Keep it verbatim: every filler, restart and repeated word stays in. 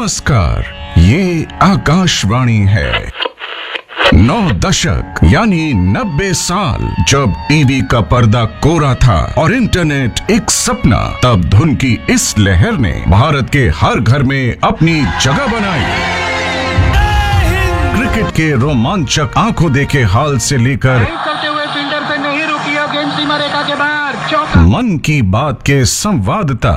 नमस्कार, ये आकाशवाणी है। नौ दशक यानी नब्बे साल जब टीवी का पर्दा कोरा था और इंटरनेट एक सपना, तब धुन की इस लहर ने भारत के हर घर में अपनी जगह बनाई। क्रिकेट के रोमांचक आंखों देखे हाल से लेकर करते हुए फील्डर पे नहीं रुकी और गेंद सीमा रेखा के बाहर, चौका। मन की बात के संवाददाता